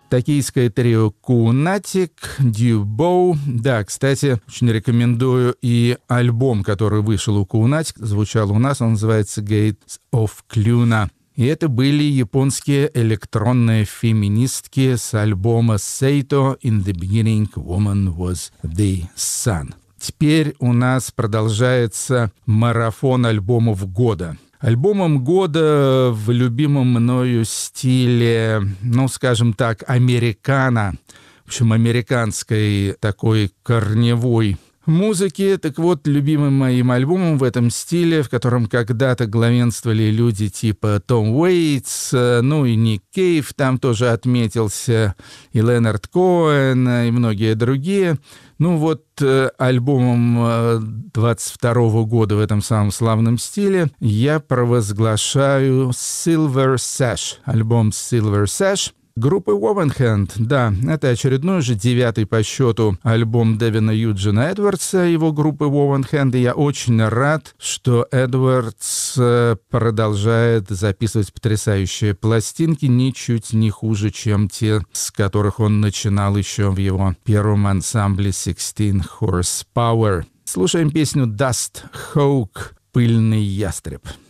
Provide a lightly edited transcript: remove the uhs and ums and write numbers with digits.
Токийское трио Кунатик, Дюбоу. Да, кстати, очень рекомендую и альбом, который вышел у Кунатик, звучал у нас, он называется «Gates of Cluna». И это были японские электронные феминистки с альбома «Seito in the beginning woman was the sun». Теперь у нас продолжается марафон альбомов года. Альбомом года в любимом мною стиле, ну, скажем так, американо, в общем, американской такой корневой музыки. Так вот, любимым моим альбомом в этом стиле, в котором когда-то главенствовали люди типа Том Уэйтс, ну и Ник Кейв там тоже отметился, и Ленард Коэн, и многие другие. Ну вот, альбомом 22 года в этом самом славном стиле я провозглашаю Silver Sash, альбом Silver Sash группы Wovenhand. Да, это очередной уже 9-й по счету альбом Девина Юджина Эдвардса, его группы Wovenhand, и я очень рад, что Эдвардс продолжает записывать потрясающие пластинки, ничуть не хуже, чем те, с которых он начинал еще в его первом ансамбле 16 Horsepower. Слушаем песню Dust Hawk, «Пыльный ястреб».